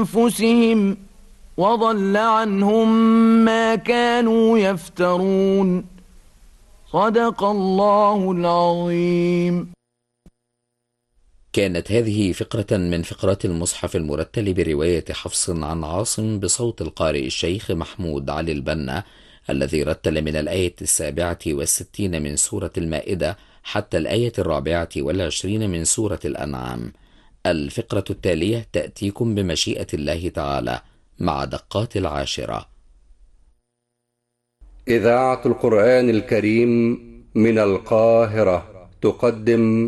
أنفسهم وضل عنهم ما كانوا يفترون. صدق الله العظيم. كانت هذه فقرة من فقرات المصحف المرتل برواية حفص عن عاصم بصوت القارئ الشيخ محمود علي البنا، الذي رتل من الآية 67 من سورة المائدة حتى الآية 24 من سورة الأنعام. الفقرة التالية تأتيكم بمشيئة الله تعالى مع دقات العاشرة. إذاعة القرآن الكريم من القاهرة تقدم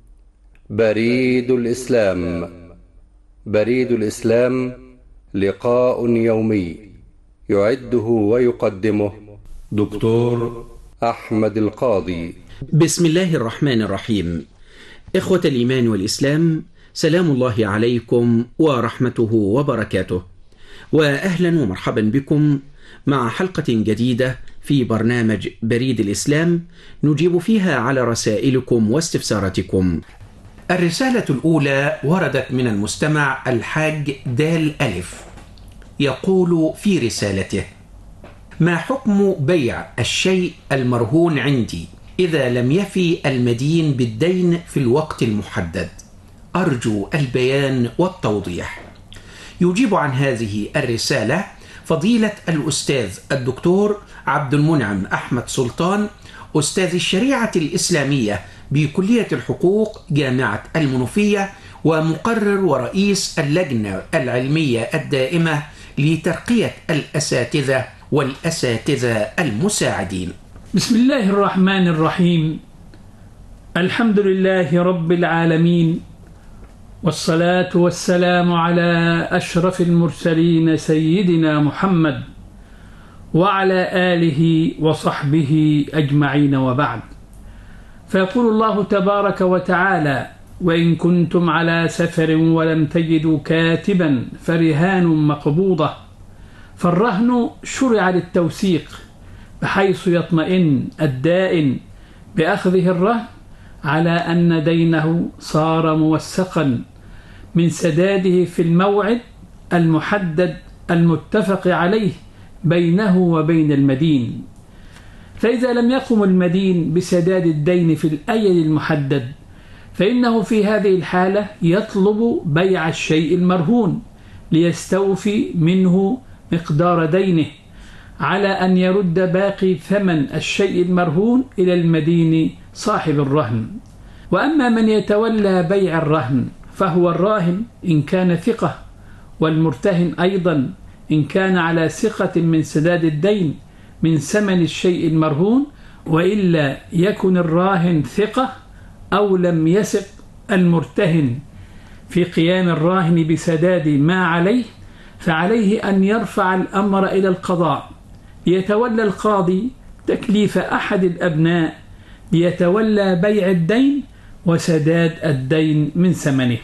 بريد الإسلام. بريد الإسلام لقاء يومي يعده ويقدمه دكتور أحمد القاضي. بسم الله الرحمن الرحيم. إخوة الإيمان والإسلام، سلام الله عليكم ورحمته وبركاته، وأهلا ومرحبا بكم مع حلقة جديدة في برنامج بريد الإسلام نجيب فيها على رسائلكم واستفساراتكم. الرسالة الأولى وردت من المستمع الحاج دال ألف، يقول في رسالته: ما حكم بيع الشيء المرهون عندي إذا لم يفي المدين بالدين في الوقت المحدد؟ أرجو البيان والتوضيح. يجيب عن هذه الرسالة فضيلة الأستاذ الدكتور عبد المنعم أحمد سلطان، أستاذ الشريعة الإسلامية بكلية الحقوق جامعة المنوفية، ومقرر ورئيس اللجنة العلمية الدائمة لترقية الأساتذة والأساتذة المساعدين. بسم الله الرحمن الرحيم. الحمد لله رب العالمين، والصلاة والسلام على أشرف المرسلين سيدنا محمد وعلى آله وصحبه أجمعين، وبعد. فيقول الله تبارك وتعالى: وإن كنتم على سفر ولم تجدوا كاتبا فرهان مقبوضة. فالرهن شرع للتوثيق بحيث يطمئن الدائن بأخذه الرهن على أن دينه صار موثقا من سداده في الموعد المحدد المتفق عليه بينه وبين المدين. فإذا لم يقم المدين بسداد الدين في الأجل المحدد، فإنه في هذه الحالة يطلب بيع الشيء المرهون ليستوفي منه مقدار دينه، على أن يرد باقي ثمن الشيء المرهون إلى المدين صاحب الرهن. وأما من يتولى بيع الرهن فهو الراهن إن كان ثقة، والمرتهن أيضا إن كان على ثقة من سداد الدين من ثمن الشيء المرهون، وإلا يكن الراهن ثقة أو لم يثق المرتهن في قيام الراهن بسداد ما عليه، فعليه أن يرفع الأمر إلى القضاء، ليتولى القاضي تكليف أحد الأبناء ليتولى بيع الدين وسداد الدين من ثمنه.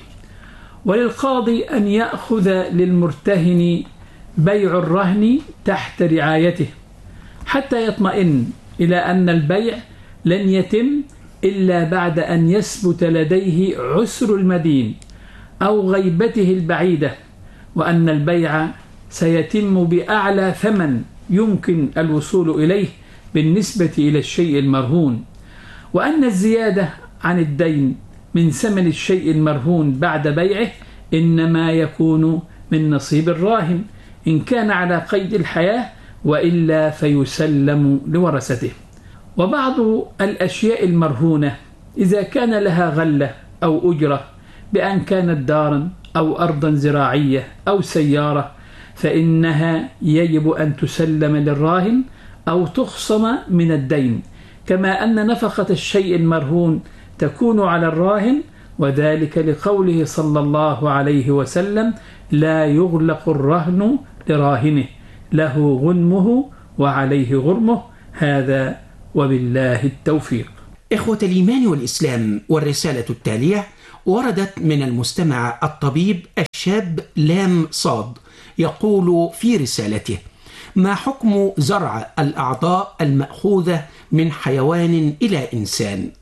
وللقاضي أن يأخذ للمرتهن بيع الرهن تحت رعايته حتى يطمئن إلى أن البيع لن يتم إلا بعد أن يثبت لديه عسر المدين أو غيبته البعيدة، وأن البيع سيتم بأعلى ثمن يمكن الوصول إليه بالنسبة إلى الشيء المرهون، وأن الزيادة عن الدين من ثمن الشيء المرهون بعد بيعه إنما يكون من نصيب الراهن إن كان على قيد الحياة، وإلا فيسلم لورثته. وبعض الأشياء المرهونة إذا كان لها غلة أو أجرة، بأن كانت دارا أو أرضا زراعية أو سيارة، فإنها يجب أن تسلم للراهن أو تخصم من الدين، كما أن نفقة الشيء المرهون تكون على الراهن، وذلك لقوله صلى الله عليه وسلم: لا يغلق الرهن لراهنه، له غنمه وعليه غرمه. هذا وبالله التوفيق. إخوة الإيمان والإسلام، والرسالة التالية وردت من المستمع الطبيب الشاب لام صاد، يقول في رسالته: ما حكم زرع الأعضاء المأخوذة من حيوان إلى إنسان؟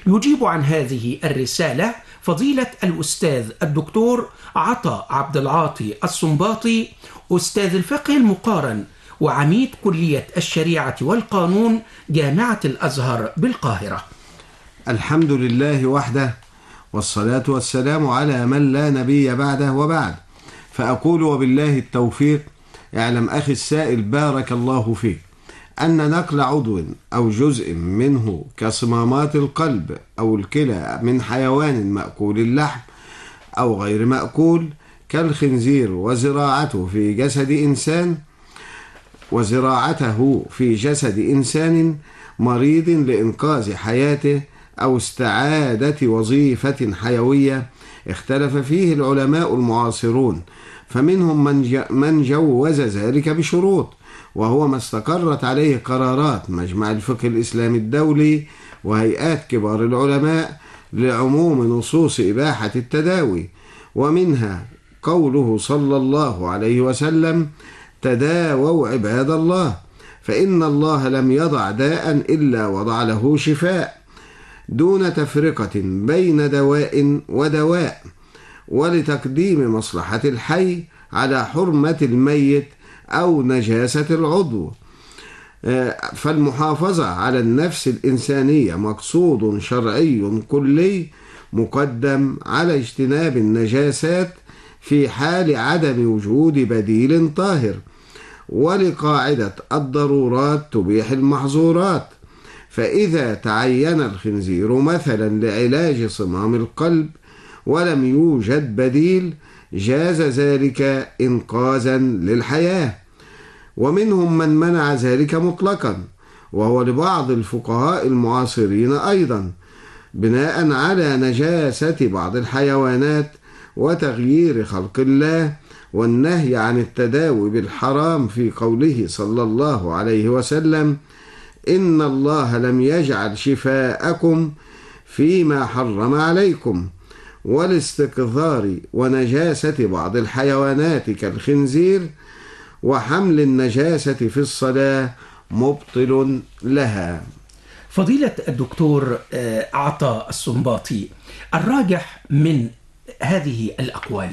يجيب عن هذه الرسالة فضيلة الأستاذ الدكتور عطا عبد العاطي السنباطي، أستاذ الفقه المقارن وعميد كلية الشريعة والقانون جامعة الأزهر بالقاهرة. الحمد لله وحده، والصلاة والسلام على من لا نبي بعده، وبعد. فأقول وبالله التوفيق. اعلم أخي السائل بارك الله فيك أن نقل عضو أو جزء منه كصمامات القلب أو الكلى من حيوان مأكول اللحم أو غير مأكول كالخنزير وزراعته في جسد إنسان مريض لإنقاذ حياته أو استعادة وظيفة حيوية اختلف فيه العلماء المعاصرون، فمنهم من جوز ذلك بشروط، وهو ما استقرت عليه قرارات مجمع الفقه الإسلامي الدولي وهيئات كبار العلماء لعموم نصوص إباحة التداوي، ومنها قوله صلى الله عليه وسلم: تداووا عباد الله فإن الله لم يضع داء إلا وضع له شفاء، دون تفرقة بين دواء ودواء، ولتقديم مصلحة الحي على حرمة الميت أو نجاسة العضو. فالمحافظة على النفس الإنسانية مقصود شرعي كلي مقدم على اجتناب النجاسات في حال عدم وجود بديل طاهر، ولقاعدة الضرورات تبيح المحظورات. فإذا تعين الخنزير مثلا لعلاج صمام القلب ولم يوجد بديل جاز ذلك إنقاذا للحياة. ومنهم من منع ذلك مطلقا، وهو لبعض الفقهاء المعاصرين أيضا، بناء على نجاسة بعض الحيوانات وتغيير خلق الله، والنهي عن التداوي بالحرام في قوله صلى الله عليه وسلم: إن الله لم يجعل شفاءكم فيما حرم عليكم، والاستقذار ونجاسة بعض الحيوانات كالخنزير وحمل النجاسة في الصلاة مبطل لها. فضيلة الدكتور عطا السنباطي، الراجح من هذه الأقوال؟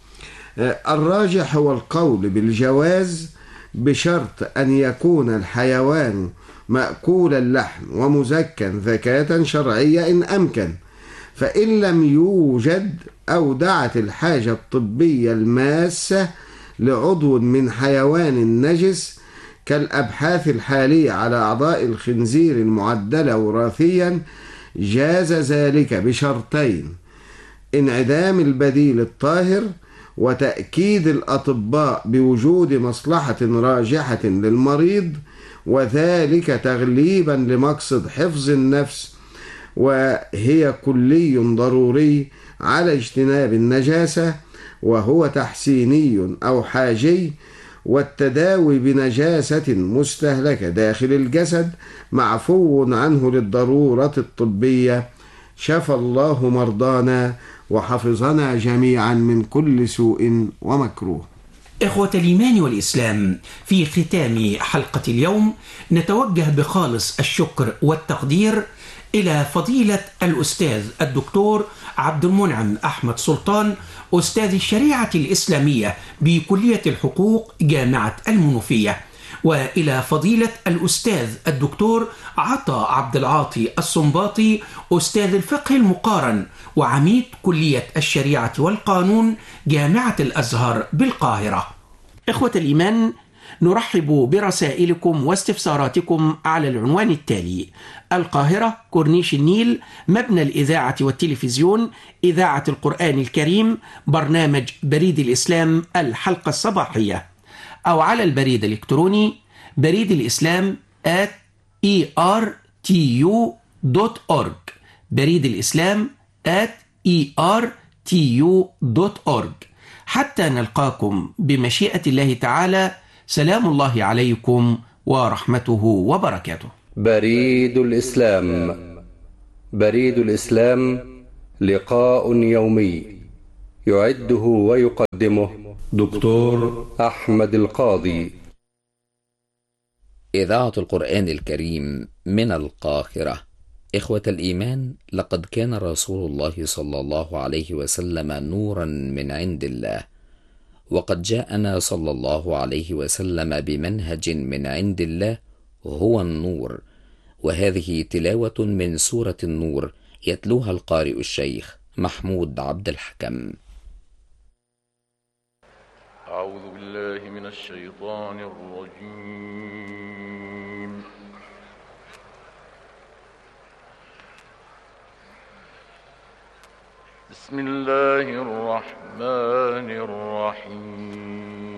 الراجح هو القول بالجواز بشرط أن يكون الحيوان مأكول اللحم ومزكى زكاة شرعية إن أمكن، فإن لم يوجد أو دعت الحاجة الطبية الماسة لعضو من حيوان نجس كالأبحاث الحالية على أعضاء الخنزير المعدلة وراثيا، جاز ذلك بشرطين: انعدام البديل الطاهر، وتأكيد الأطباء بوجود مصلحة راجحة للمريض، وذلك تغليبا لمقصد حفظ النفس، وهي كلي ضروري على اجتناب النجاسة، وهو تحسيني أو حاجي، والتداوي بنجاسة مستهلكة داخل الجسد معفو عنه للضرورة الطبية. شفى الله مرضانا وحفظنا جميعا من كل سوء ومكروه. إخوة الإيمان والإسلام، في ختام حلقة اليوم نتوجه بخالص الشكر والتقدير إلى فضيلة الأستاذ الدكتور عبد المنعم أحمد سلطان، أستاذ الشريعة الإسلامية بكلية الحقوق جامعة المنوفية، وإلى فضيلة الأستاذ الدكتور عطا عبد العاطي السنباطي، أستاذ الفقه المقارن وعميد كلية الشريعة والقانون جامعة الأزهر بالقاهرة. إخوة الإيمان، نرحب برسائلكم واستفساراتكم على العنوان التالي: القاهرة، كورنيش النيل، مبنى الإذاعة والتلفزيون، إذاعة القرآن الكريم، برنامج بريد الإسلام الحلقة الصباحية، أو على البريد الإلكتروني بريد الإسلام @ertu.org، بريد الإسلام @ertu.org. حتى نلقاكم بمشيئة الله تعالى، سلام الله عليكم ورحمته وبركاته. بريد الإسلام. بريد الإسلام لقاء يومي يعده ويقدمه دكتور أحمد القاضي. إذاعة القرآن الكريم من القاهرة إخوة الإيمان، لقد كان رسول الله صلى الله عليه وسلم نورا من عند الله، وقد جاءنا صلى الله عليه وسلم بمنهج من عند الله هو النور. وهذه تلاوة من سورة النور يتلوها القارئ الشيخ محمود عبد الحكم. أعوذ بالله من الشيطان الرجيم. بسم الله الرحمن الرحيم.